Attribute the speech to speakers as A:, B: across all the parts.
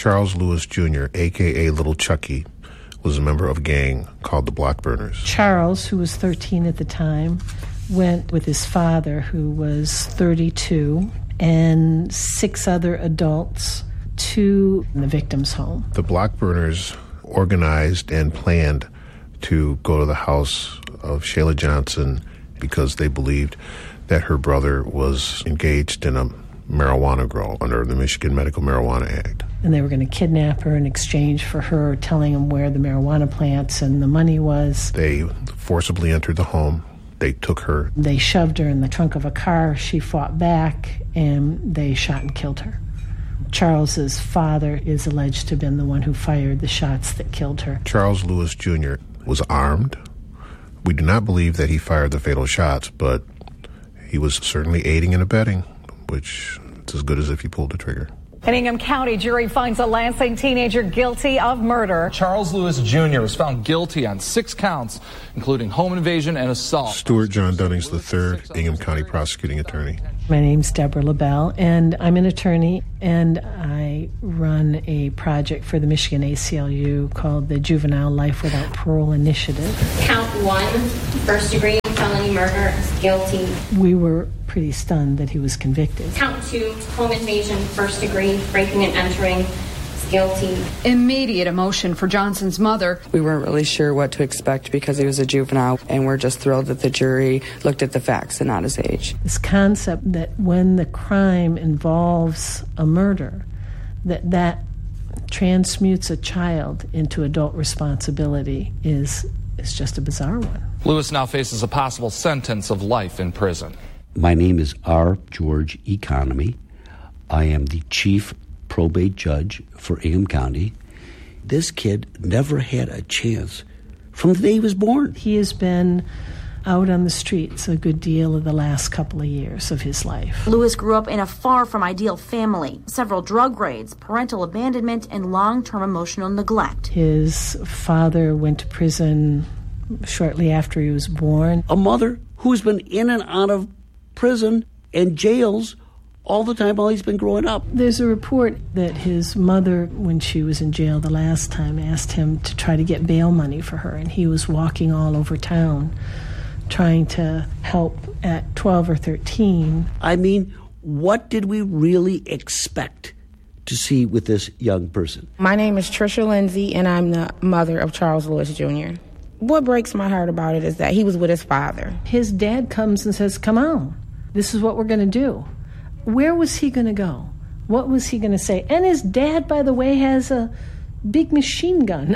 A: Charles Lewis Jr., a.k.a. Little Chucky, was a member of a gang called the Blockburners.
B: Charles, who was 13 at the time, went with his father, who was 32, and 6 other adults to the victim's home.
A: The Blockburners organized and planned to go to the house of Shayla Johnson because they believed that her brother was engaged in a marijuana grow under the Michigan Medical Marijuana Act.
B: And they were going to kidnap her in exchange for her telling them where the marijuana plants and the money was.
A: They forcibly entered the home. They took her.
B: They shoved her in the trunk of a car. She fought back, and they shot and killed her. Charles's father is alleged to have been the one who fired the shots that killed her.
A: Charles Lewis Jr. was armed. We do not believe that he fired the fatal shots, but he was certainly aiding and abetting, which is as good as if he pulled the trigger.
C: An Ingham County jury finds a Lansing teenager guilty of murder.
D: Charles Lewis Jr. was found guilty on 6 counts, including home invasion and assault.
A: Stuart John Dunnings III, Ingham County prosecuting attorney.
B: My name's Deborah LaBelle, and I'm an attorney, and I run a project for the Michigan ACLU called the Juvenile Life Without Parole Initiative.
E: Count 1, first-degree felony murder, is guilty.
B: We were pretty stunned that he was convicted.
E: Count 2, home invasion, first-degree, breaking and entering, is guilty.
F: Immediate emotion for Johnson's mother.
G: We weren't really sure what to expect because he was a juvenile, and we're just thrilled that the jury looked at the facts and not his age.
B: This concept that when the crime involves a murder, that transmutes a child into adult responsibility is just a bizarre one.
D: Lewis now faces a possible sentence of life in prison.
H: My name is R. George Economy. I am the chief probate judge for Ingham County. This kid never had a chance from the day he was born.
B: He has been out on the streets a good deal of the last couple of years of his life.
I: Lewis grew up in a far from ideal family, several drug raids, parental abandonment, and long-term emotional neglect.
B: His father went to prison shortly after he was born.
H: A mother who's been in and out of prison and jails all the time while he's been growing up.
B: There's a report that his mother, when she was in jail the last time, asked him to try to get bail money for her, and he was walking all over town trying to help at 12 or 13.
H: I mean, what did we really expect to see with this young person?
J: My name is Trisha Lindsay, and I'm the mother of Charles Lewis Jr. What breaks my heart about it is that he was with his father.
B: His dad comes and says, come on, this is what we're going to do. Where was he going to go? What was he going to say? And his dad, by the way, has a big machine gun.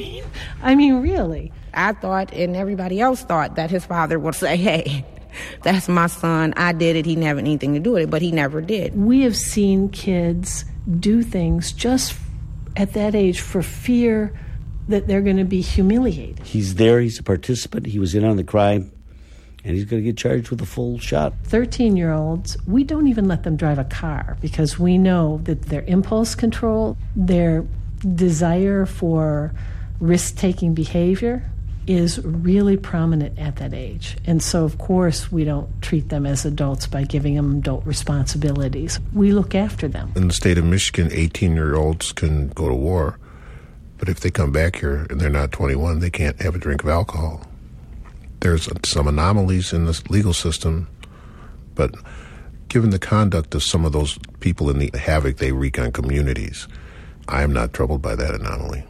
B: I mean, really.
J: I thought, and everybody else thought, that his father would say, hey, that's my son, I did it, he didn't have anything to do with it, but he never did.
B: We have seen kids do things just at that age for fear that they're going to be humiliated.
H: He's there, he's a participant, he was in on the crime, and he's going to get charged with a full shot.
B: 13-year-olds, we don't even let them drive a car because we know that their impulse control, their desire for risk-taking behavior is really prominent at that age. And so, of course, we don't treat them as adults by giving them adult responsibilities. We look after them.
A: In the state of Michigan, 18-year-olds can go to war, but if they come back here and they're not 21, they can't have a drink of alcohol. There's some anomalies in the legal system, but given the conduct of some of those people and the havoc they wreak on communities, I am not troubled by that anomaly.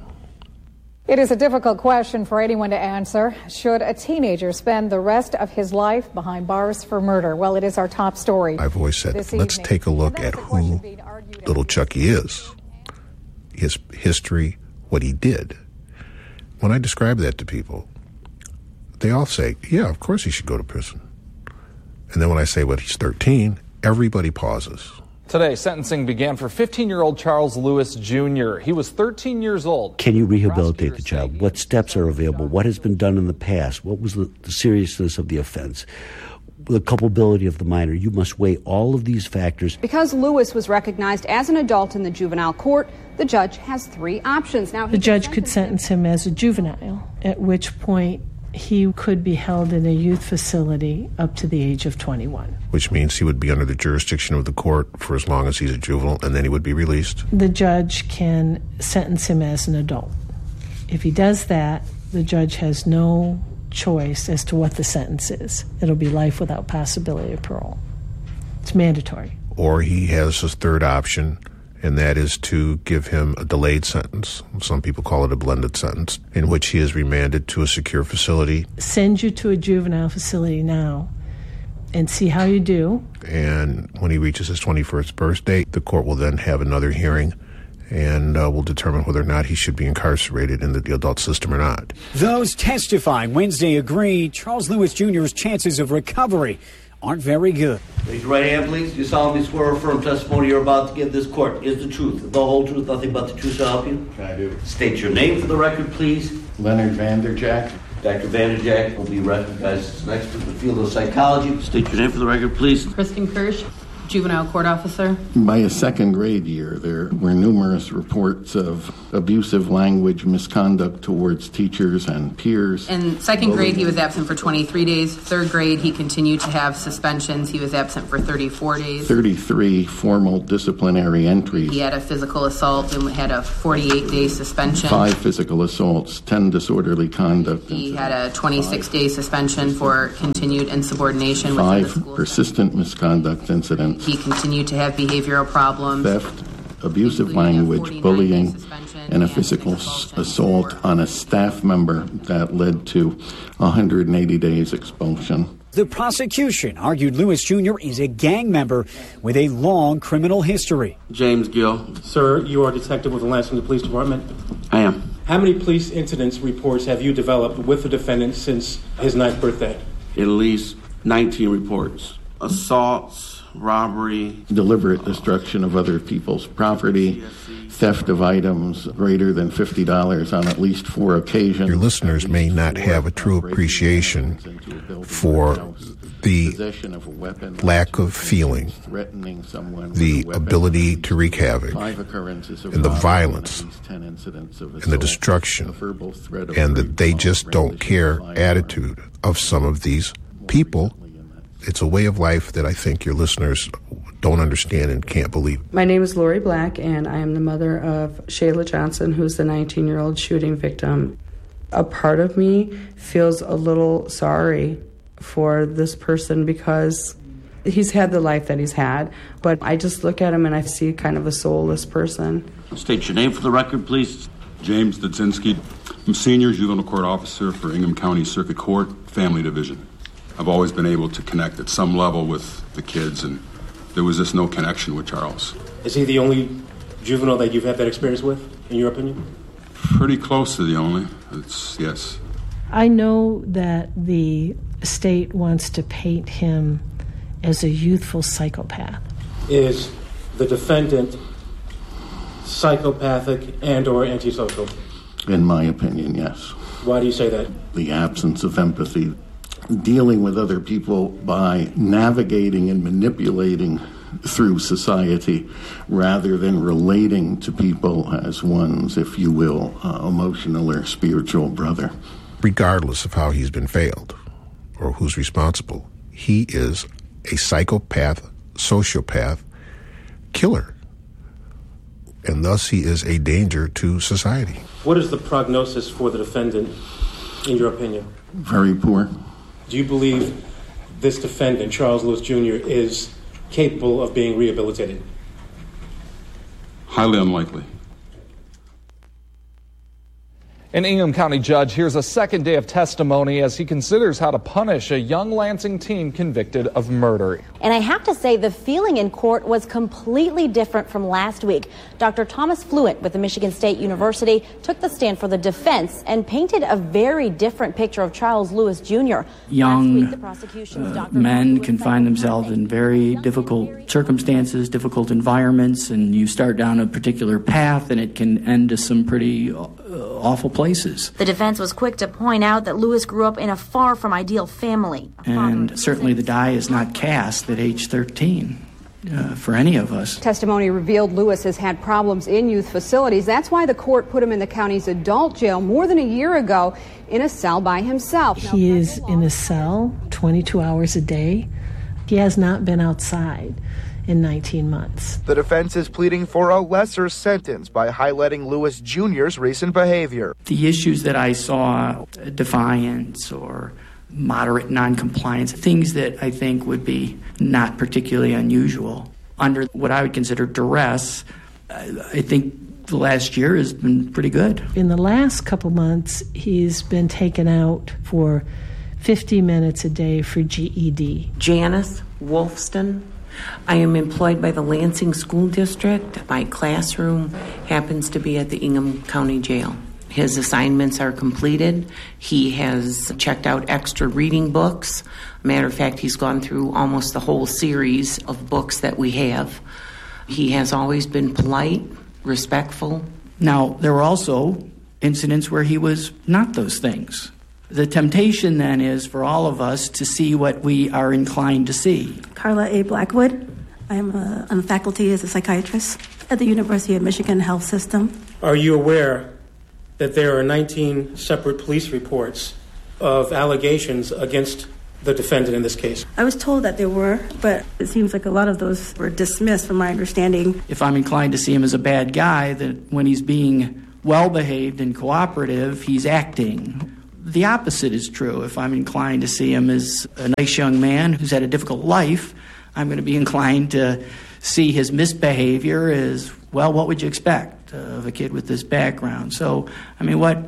C: It is a difficult question for anyone to answer. Should a teenager spend the rest of his life behind bars for murder? Well, it is our top story.
A: I've always said, let's take a look at who little Chucky is, his history, what he did. When I describe that to people, they all say, yeah, of course he should go to prison. And then when I say, well, he's 13, everybody pauses.
D: Today, sentencing began for 15-year-old Charles Lewis Jr. He was 13 years old.
H: Can you rehabilitate the child? What steps are available? What has been done in the past? What was the seriousness of the offense? The culpability of the minor. You must weigh all of these factors.
F: Because Lewis was recognized as an adult in the juvenile court, the judge has 3 options. Now,
B: the judge could sentence him as a juvenile, at which point he could be held in a youth facility up to the age of 21.
A: Which means he would be under the jurisdiction of the court for as long as he's a juvenile, and then he would be released.
B: The judge can sentence him as an adult. If he does that, the judge has no choice as to what the sentence is. It'll be life without possibility of parole. It's mandatory.
A: Or he has a third option, and that is to give him a delayed sentence. Some people call it a blended sentence, in which he is remanded to a secure facility.
B: Send you to a juvenile facility now and see how you do.
A: And when he reaches his 21st birthday, the court will then have another hearing and will determine whether or not he should be incarcerated in the adult system or not.
K: Those testifying Wednesday agree Charles Lewis Jr.'s chances of recovery aren't very good.
L: Raise your right hand, please. You solemnly swear or affirm testimony you're about to give this court is the truth, the whole truth, nothing but the truth to help you?
M: I do.
L: State your name for the record, please.
M: Leonard Vanderjack.
L: Dr. Vanderjack will be recognized as an expert in the field of psychology. State your name for the record, please.
N: Kristen Kirsch, juvenile court officer.
M: By his second grade year, there were numerous reports of abusive language, misconduct towards teachers and peers.
N: In second grade, he was absent for 23 days. Third grade, he continued to have suspensions. He was absent for 34 days.
M: 33 formal disciplinary entries.
N: He had a physical assault and had a 48-day suspension.
M: 5 physical assaults, 10 disorderly conduct.
N: He had a 26-day suspension for continued insubordination.
M: 5 persistent misconduct incidents.
N: He continued to have behavioral problems.
M: Theft, abusive language, bullying, and a physical assault on a staff member that led to 180 days expulsion.
K: The prosecution argued Lewis Jr. is a gang member with a long criminal history.
L: James Gill.
O: Sir, you are a detective with the Lansing Police Department?
L: I am.
O: How many police incidents reports have you developed with the defendant since his 9th birthday?
L: At least 19 reports. Assaults, robbery,
M: deliberate destruction of other people's property, theft of items greater than $50 on at least 4 occasions.
A: Your listeners may not have a true appreciation for the lack of feeling, the ability to wreak havoc, and the violence, and the destruction, and that they just don't care attitude of some of these people. It's a way of life that I think your listeners don't understand and can't believe.
G: My name is Lori Black, and I am the mother of Shayla Johnson, who's the 19-year-old shooting victim. A part of me feels a little sorry for this person because he's had the life that he's had, but I just look at him and I see kind of a soulless person.
L: State your name for the record, please.
P: James Dudzinski. I'm senior juvenile court officer for Ingham County Circuit Court, Family Division. I've always been able to connect at some level with the kids, and there was just no connection with Charles.
O: Is he the only juvenile that you've had that experience with, in your opinion?
P: Pretty close to the only. Yes.
B: I know that the state wants to paint him as a youthful psychopath.
O: Is the defendant psychopathic and or antisocial?
M: In my opinion, yes.
O: Why do you say that?
M: The absence of empathy. Dealing with other people by navigating and manipulating through society rather than relating to people as one's, if you will, emotional or spiritual brother.
A: Regardless of how he's been failed or who's responsible, he is a psychopath, sociopath, killer. And thus he is a danger to society.
O: What is the prognosis for the defendant, in your opinion?
M: Very poor.
O: Do you believe this defendant, Charles Lewis Jr., is capable of being rehabilitated?
P: Highly unlikely.
D: An Ingham County judge hears a second day of testimony as he considers how to punish a young Lansing teen convicted of murder.
I: And I have to say, the feeling in court was completely different from last week. Dr. Thomas Fluent with the Michigan State University took the stand for the defense and painted a very different picture of Charles Lewis Jr.
Q: Young men can find themselves in very difficult circumstances, difficult environments, and you start down a particular path and it can end to some pretty awful places.
I: The defense was quick to point out that Lewis grew up in a far from ideal family.
Q: And certainly the die is not cast at age 13. for any of us.
F: Testimony revealed Lewis has had problems in youth facilities. That's why the court put him in the county's adult jail more than a year ago in a cell by himself.
B: He is in a cell 22 hours a day. He has not been outside in 19 months.
R: The defense is pleading for a lesser sentence by highlighting Lewis Jr.'s recent behavior.
Q: The issues that I saw, defiance or moderate noncompliance, things that I think would be not particularly unusual. Under what I would consider duress, I think the last year has been pretty good.
B: In the last couple months, he's been taken out for 50 minutes a day for GED.
S: Janice Wolfston. I am employed by the Lansing School District. My classroom happens to be at the Ingham County Jail. His assignments are completed. He has checked out extra reading books. Matter of fact, he's gone through almost the whole series of books that we have. He has always been polite, respectful.
Q: Now, there were also incidents where he was not those things. The temptation then is for all of us to see what we are inclined to see.
T: Carla A. Blackwood. I'm on faculty as a psychiatrist at the University of Michigan Health System.
O: Are you aware that there are 19 separate police reports of allegations against the defendant in this case?
T: I was told that there were, but it seems like a lot of those were dismissed from my understanding.
Q: If I'm inclined to see him as a bad guy, that when he's being well-behaved and cooperative, he's acting. The opposite is true. If I'm inclined to see him as a nice young man who's had a difficult life, I'm going to be inclined to see his misbehavior as, well, what would you expect of a kid with this background? So, I mean, what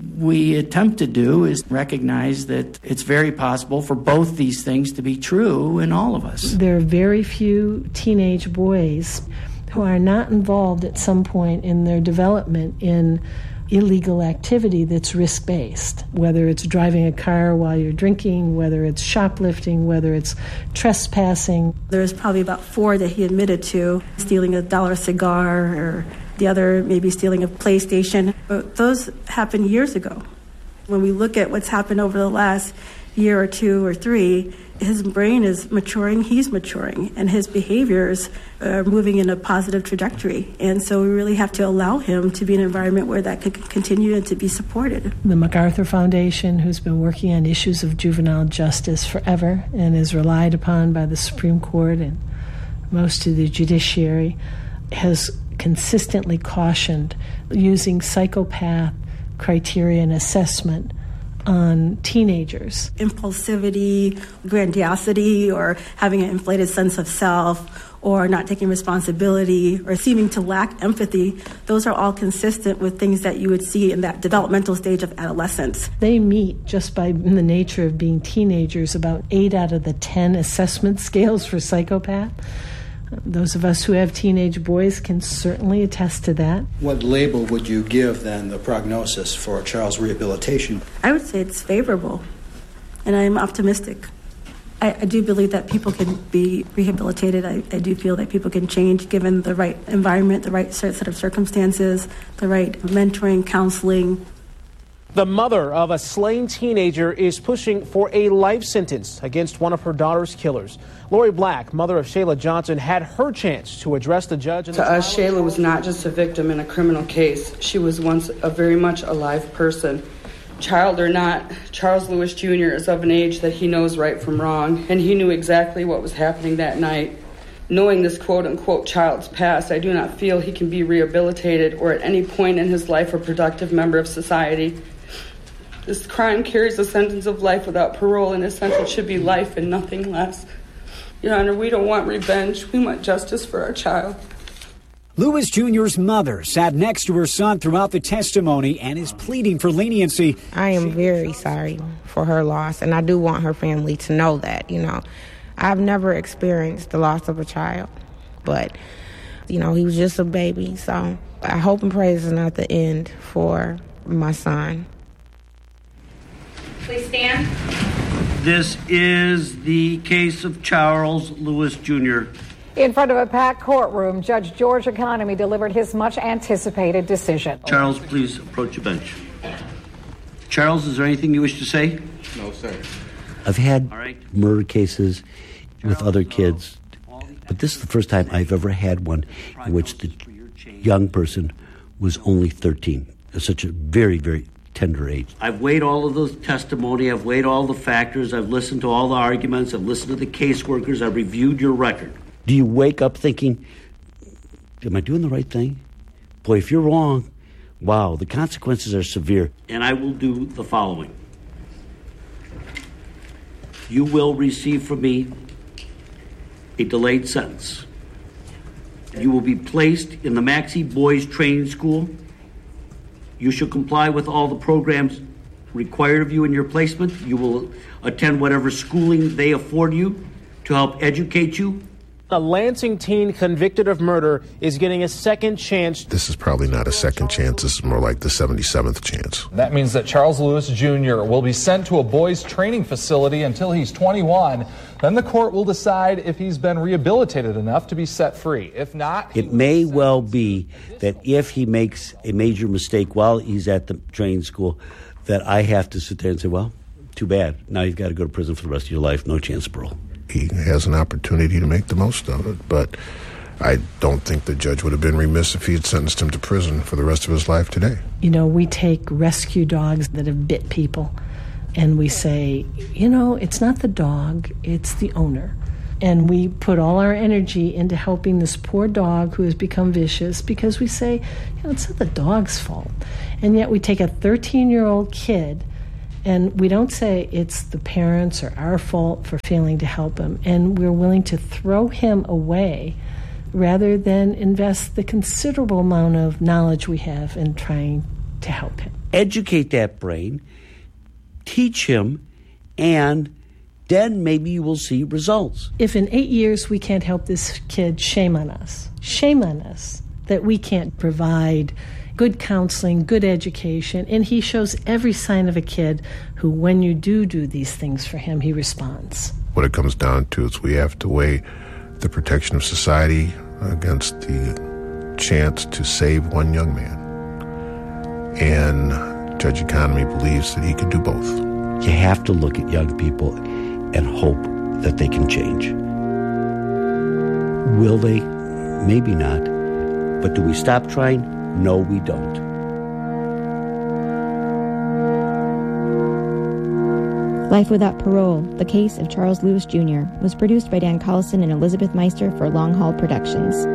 Q: we attempt to do is recognize that it's very possible for both these things to be true in all of us.
B: There are very few teenage boys who are not involved at some point in their development in illegal activity that's risk-based, whether it's driving a car while you're drinking, whether it's shoplifting, whether it's trespassing.
T: There's probably about 4 that he admitted to, stealing a $1 cigar, or the other maybe stealing a PlayStation. But those happened years ago. When we look at what's happened over the last year or 2 or 3, his brain is maturing, he's maturing, and his behaviors are moving in a positive trajectory. And so we really have to allow him to be in an environment where that could continue and to be supported.
B: The MacArthur Foundation, who's been working on issues of juvenile justice forever and is relied upon by the Supreme Court and most of the judiciary, has consistently cautioned using psychopath criteria and assessment on teenagers.
T: Impulsivity, grandiosity, or having an inflated sense of self, or not taking responsibility, or seeming to lack empathy, those are all consistent with things that you would see in that developmental stage of adolescence.
B: They meet, just by the nature of being teenagers, about 8 out of the 10 assessment scales for psychopath. Those of us who have teenage boys can certainly attest to that.
U: What label would you give, then, the prognosis for Charles' rehabilitation?
T: I would say it's favorable, and I'm optimistic. I do believe that people can be rehabilitated. I do feel that people can change given the right environment, the right set of circumstances, the right mentoring, counseling.
V: The mother of a slain teenager is pushing for a life sentence against one of her daughter's killers. Lori Black, mother of Shayla Johnson, had her chance to address the judge.
G: To us, Shayla was not just a victim in a criminal case. She was once a very much alive person. Child or not, Charles Lewis Jr. is of an age that he knows right from wrong, and he knew exactly what was happening that night. Knowing this quote-unquote child's past, I do not feel he can be rehabilitated or at any point in his life a productive member of society. This crime carries a sentence of life without parole, and his sentence should be life and nothing less. Your Honor, we don't want revenge. We want justice for our child.
K: Lewis Jr.'s mother sat next to her son throughout the testimony and is pleading for leniency.
J: I am very sorry for her loss, and I do want her family to know that, I've never experienced the loss of a child, but, he was just a baby. So I hope and pray this is not the end for my son.
E: Please stand.
W: This is the case of Charles Lewis Jr.
C: In front of a packed courtroom, Judge George Economy delivered his much-anticipated decision.
W: Charles, please approach the bench. Charles, is there anything you wish to say?
H: No, sir. I've had murder cases with other kids But this is the first time I've ever had one in which the young person was only 13. At such a very, very tender age.
A: I've weighed all of the testimony. I've weighed all the factors. I've listened to all the arguments. I've listened to the caseworkers. I've reviewed your record.
H: Do you wake up thinking, am I doing the right thing? Boy, if you're wrong, wow, the consequences are severe.
A: And I will do the following. You will receive from me a delayed sentence. You will be placed in the Maxey Boys Training School. You shall comply with all the programs required of you in your placement. You will attend whatever schooling they afford you to help educate you.
V: A Lansing teen convicted of murder is getting a second chance.
L: This is probably not a second chance. This is more like the 77th chance.
D: That means that Charles Lewis Jr. will be sent to a boys' training facility until he's 21. Then the court will decide if he's been rehabilitated enough to be set free. If not,
H: it may well be that if he makes a major mistake while he's at the training school, that I have to sit there and say, well, too bad. Now you've got to go to prison for the rest of your life. No chance of parole.
L: He has an opportunity to make the most of it, but I don't think the judge would have been remiss if he had sentenced him to prison for the rest of his life today.
B: You know, we take rescue dogs that have bit people, and we say, you know, it's not the dog, it's the owner. And we put all our energy into helping this poor dog who has become vicious because we say, you know, it's not the dog's fault. And yet we take a 13-year-old kid and we don't say it's the parents or our fault for failing to help him. And we're willing to throw him away rather than invest the considerable amount of knowledge we have in trying to help him.
H: Educate that brain, teach him, and then maybe you will see results.
B: If in 8 years we can't help this kid, shame on us. Shame on us that we can't provide good counseling, good education, and he shows every sign of a kid who, when you do these things for him, he responds.
L: What it comes down to is we have to weigh the protection of society against the chance to save one young man. And Judge Economy believes that he could do both.
H: You have to look at young people and hope that they can change. Will they? Maybe not. But do we stop trying? No, we don't.
N: Life Without Parole, the case of Charles Lewis Jr., was produced by Dan Collison and Elizabeth Meister for Long Haul Productions.